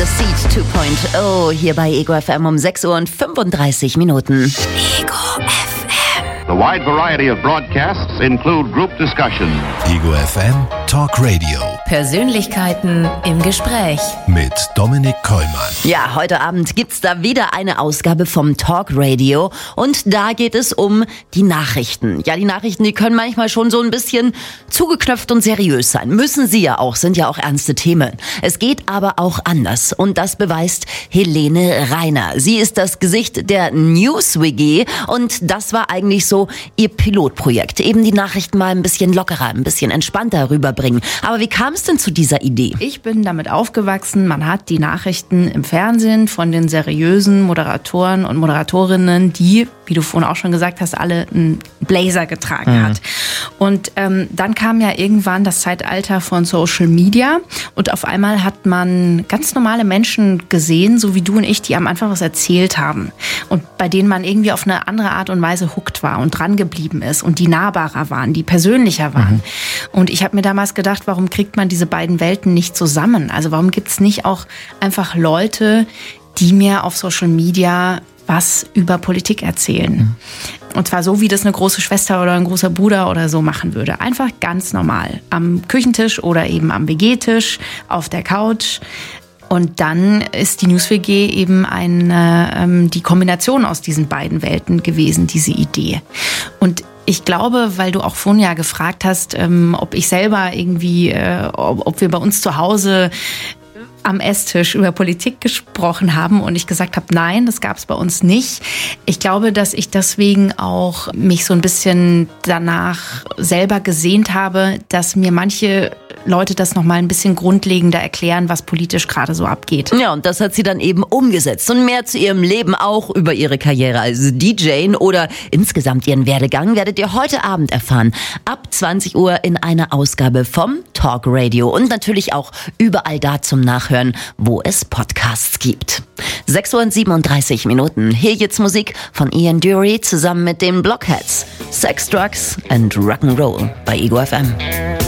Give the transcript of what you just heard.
Seed 2.0 hier bei Ego FM um 6:35 Ego FM. The wide variety of broadcasts include group discussion. Ego FM Talk Radio. Persönlichkeiten im Gespräch. Mit Dominik Kollmann. Ja, heute Abend gibt's da wieder eine Ausgabe vom Talk Radio und da geht es um die Nachrichten. Ja, die Nachrichten, die können manchmal schon so ein bisschen zugeknöpft und seriös sein. Müssen sie ja auch, sind ja auch ernste Themen. Es geht aber auch anders und das beweist Helene Reiner. Sie ist das Gesicht der News-WG und das war eigentlich so ihr Pilotprojekt. Eben die Nachrichten mal ein bisschen lockerer, ein bisschen entspannter rüberbringen. Aber wie kam es denn zu dieser Idee? Ich bin damit aufgewachsen, man hat die Nachrichten im Fernsehen von den seriösen Moderatoren und Moderatorinnen, die, wie du vorhin auch schon gesagt hast, alle einen Blazer getragen hat. Und dann kam ja irgendwann das Zeitalter von Social Media und auf einmal hat man ganz normale Menschen gesehen, so wie du und ich, die am Anfang was erzählt haben und bei denen man irgendwie auf eine andere Art und Weise hooked war und dran geblieben ist und die nahbarer waren, die persönlicher waren. Und ich habe mir damals gedacht, warum kriegt man diese beiden Welten nicht zusammen? Also warum gibt es nicht auch einfach Leute, die mir auf Social Media was über Politik erzählen? Und zwar so, wie das eine große Schwester oder ein großer Bruder oder so machen würde. Einfach ganz normal. Am Küchentisch oder eben am WG-Tisch, auf der Couch. Und dann ist die News-WG eben die Kombination aus diesen beiden Welten gewesen, diese Idee. Und ich glaube, weil du auch vorhin ja gefragt hast, ob ich selber irgendwie, ob wir bei uns zu Hause am Esstisch über Politik gesprochen haben und ich gesagt habe, nein, das gab es bei uns nicht. Ich glaube, dass ich deswegen auch mich so ein bisschen danach selber gesehnt habe, dass mir manche Leute das nochmal ein bisschen grundlegender erklären, was politisch gerade so abgeht. Ja, und das hat sie dann eben umgesetzt. Und mehr zu ihrem Leben, auch über ihre Karriere als DJ oder insgesamt ihren Werdegang, werdet ihr heute Abend erfahren. Ab 20 Uhr in einer Ausgabe vom Talk Radio. Und natürlich auch überall da zum Nachhören, wo es Podcasts gibt. 6:37 Hier jetzt Musik von Ian Dury zusammen mit den Blockheads. Sex, Drugs and Rock'n'Roll bei Ego FM.